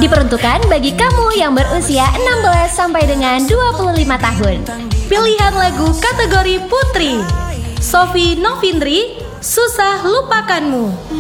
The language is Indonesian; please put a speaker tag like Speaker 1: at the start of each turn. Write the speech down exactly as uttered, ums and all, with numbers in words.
Speaker 1: Diperuntukkan bagi kamu yang berusia enam belas sampai dengan dua puluh lima tahun.
Speaker 2: Pilihan lagu kategori putri: Sofi Novindri, Susah Lupakanmu.